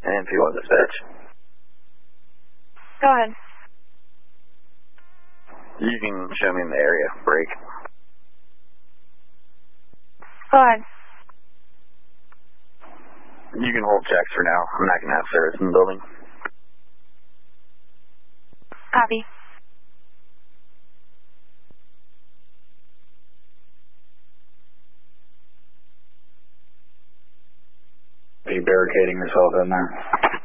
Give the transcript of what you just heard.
And if you want dispatch. Go ahead. You can show me in the area. Break. Go ahead. You can hold checks for now. I'm not going to have service in the building. Copy. Are you barricading yourself in there?